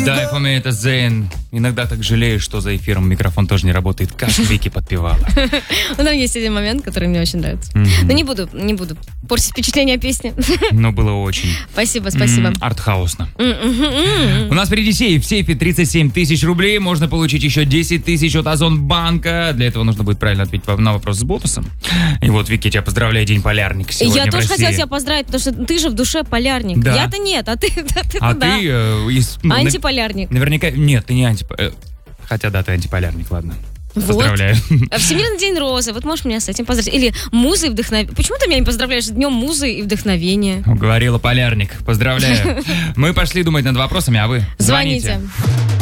Да, Фоме, это Зейн. Иногда так жалею, что за эфиром микрофон тоже не работает. Как Вики подпевала. Там есть один момент, который мне очень нравится. Но не буду портить впечатление о песне. Но было очень. Спасибо. Артхаусно. У нас впереди сейф. В сейфе 37 тысяч рублей. Можно получить еще 10 тысяч от Озонбанка. Для этого нужно будет правильно ответить на вопрос с бонусом. И вот, Вики, тебя поздравляю, День полярника сегодня в Я тоже России. хотела тебя поздравить, потому что ты же в душе полярник. Да. Я-то нет, а ты А да. ты... Антиполярник. Наверняка... Нет, ты не антиполярник. Хотя да, ты антиполярник, ладно. Вот. Поздравляю. Всемирный день розы. Вот можешь меня с этим поздравить. Или музы и вдохновения. Почему ты меня не поздравляешь с днем музы и вдохновения? Говорила полярник. Поздравляю. Мы пошли думать над вопросами, а вы Звоните.